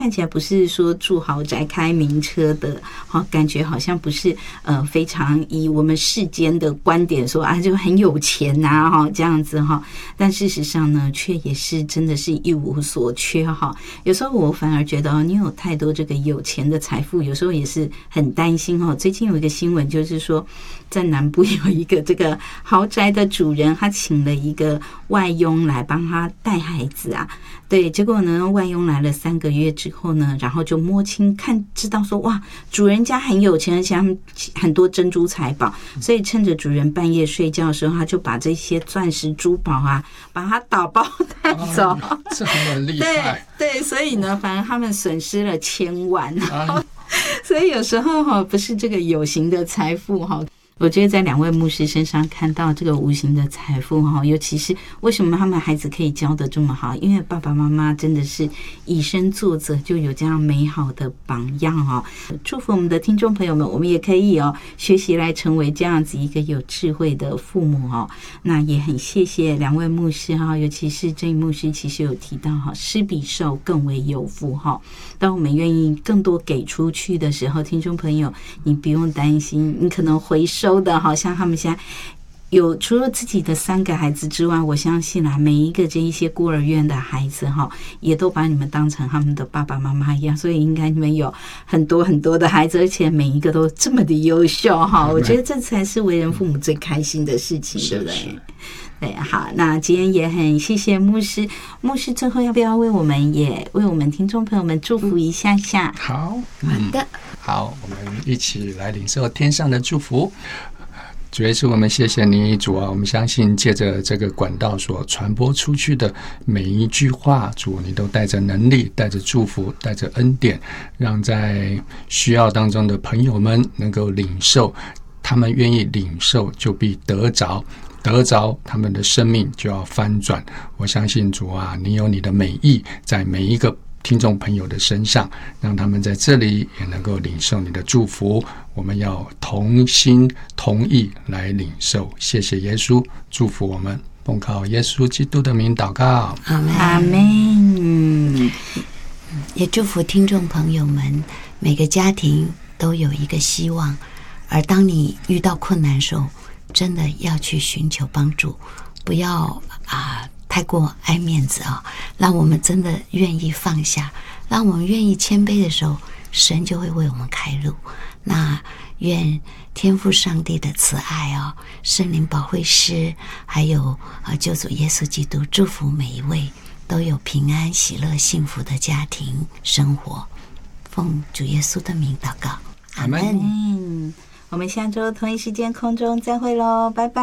看起来不是说住豪宅开名车的，感觉好像不是非常以我们世间的观点说啊就很有钱呐这样子但事实上呢却也是真的是一无所缺有时候我反而觉得你有太多这个有钱的财富，有时候也是很担心最近有一个新闻就是说在南部有一个这个豪宅的主人，他请了一个外佣来帮他带孩子啊，对，结果呢外佣来了3个月之后呢，然后就摸清知道说哇主人家很有钱，而且他们很多珍珠财宝，所以趁着主人半夜睡觉的时候，他就把这些钻石珠宝啊把它打包带走， 这很厉害。 对，所以呢反正他们损失了1000万所以有时候不是这个有形的财富我觉得在2位牧师身上看到这个无形的财富尤其是为什么他们孩子可以教得这么好，因为爸爸妈妈真的是以身作则，就有这样美好的榜样祝福我们的听众朋友们，我们也可以学习来成为这样子一个有智慧的父母那也很谢谢2位牧师尤其是郑牧师其实有提到施比受更为有福当我们愿意更多给出去的时候，听众朋友你不用担心你可能回收的好像他们现在有除了自己的3个孩子之外，我相信每一个这一些孤儿院的孩子也都把你们当成他们的爸爸妈妈一样，所以应该你们有很多很多的孩子，而且每一个都这么的优秀我觉得这才是为人父母最开心的事情，对不对？对，好，那今天也很谢谢牧师最后要不要为我们听众朋友们祝福一下下？ 好的， 好，我们一起来领受天上的祝福。主耶稣，我们谢谢你，主啊，我们相信借着这个管道所传播出去的每一句话，主你都带着能力，带着祝福，带着恩典，让在需要当中的朋友们能够领受，他们愿意领受就必得着，他们的生命就要翻转。我相信主啊，你有你的美意在每一个听众朋友的身上，让他们在这里也能够领受你的祝福。我们要同心同意来领受。谢谢耶稣，祝福我们，奉靠耶稣基督的名祷告， 阿们。 也祝福听众朋友们，每个家庭都有一个希望，而当你遇到困难的时候，真的要去寻求帮助，不要太过爱面子让我们真的愿意放下，让我们愿意谦卑的时候，神就会为我们开路。那愿天父上帝的慈爱圣灵保惠师还有救主耶稣基督祝福每一位都有平安喜乐幸福的家庭生活，奉主耶稣的名祷告， 阿们。 我们下周同一时间空中再会咯，拜拜。